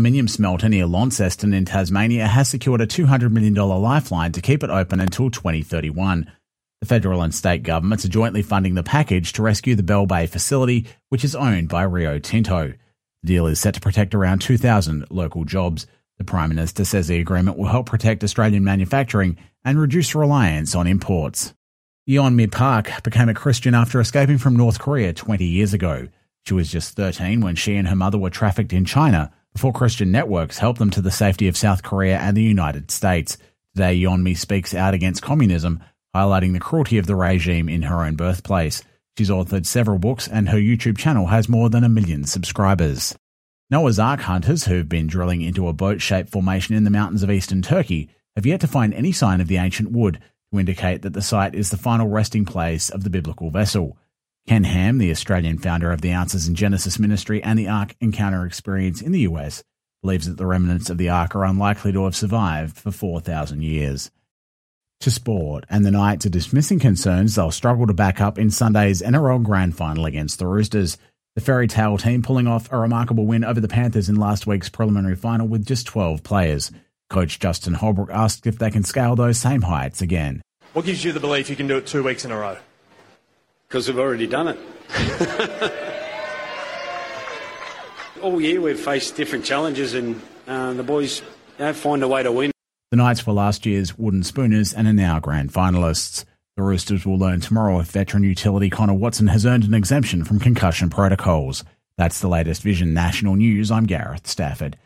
aluminium smelter near Launceston in Tasmania has secured a $200 million lifeline to keep it open until 2031. The federal and state governments are jointly funding the package to rescue the Bell Bay facility, which is owned by Rio Tinto. The deal is set to protect around 2,000 local jobs. The Prime Minister says the agreement will help protect Australian manufacturing and reduce reliance on imports. Yeonmi Park became a Christian after escaping from North Korea 20 years ago. She was just 13 when she and her mother were trafficked in China before Christian networks helped them to the safety of South Korea and the United States. Today, Yeonmi speaks out against communism, highlighting the cruelty of the regime in her own birthplace. She's authored several books and her YouTube channel has more than 1 million subscribers. Noah's Ark hunters who've been drilling into a boat-shaped formation in the mountains of eastern Turkey have yet to find any sign of the ancient wood to indicate that the site is the final resting place of the biblical vessel. Ken Ham, the Australian founder of the Answers in Genesis Ministry and the Ark Encounter Experience in the US, believes that the remnants of the Ark are unlikely to have survived for 4,000 years. To sport, and the Knights are dismissing concerns they'll struggle to back up in Sunday's NRL Grand Final against the Roosters. The Fairy Tale team pulling off a remarkable win over the Panthers in last week's preliminary final with just 12 players. Coach Justin Holbrook asked if they can scale those same heights again. What gives you the belief you can do it 2 weeks in a row? Because we've already done it. All year we've faced different challenges and the boys find a way to win. The Knights were last year's Wooden Spooners and are now grand finalists. The Roosters will learn tomorrow if veteran utility Connor Watson has earned an exemption from concussion protocols. That's the latest Vision National News. I'm Gareth Stafford.